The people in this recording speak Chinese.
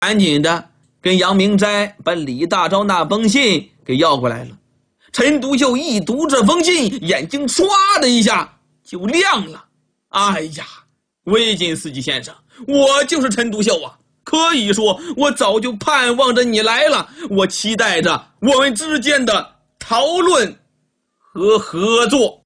赶紧的跟杨明斋把李大钊那封信给要过来了。陈独秀一读这封信，眼睛唰的一下就亮了。哎呀，魏晋司机先生，我就是陈独秀啊！可以说我早就盼望着你来了，我期待着我们之间的讨论和合作。